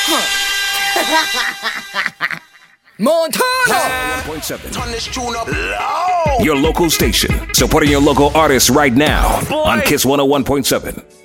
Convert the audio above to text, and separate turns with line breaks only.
Montana!
1.7.
Turn this tune up loud.
Your local station. Supporting your local artists right now on Kiss 101.7.